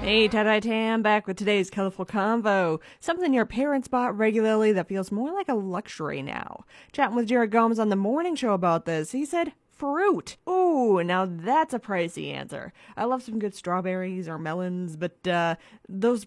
Hey, Tie Tam, back with today's colorful convo. Something your parents bought regularly that feels more like a luxury now. Chatting with Jared Gomes on the morning show about this, he said, fruit. Ooh, now that's a pricey answer. I love some good strawberries or melons, but those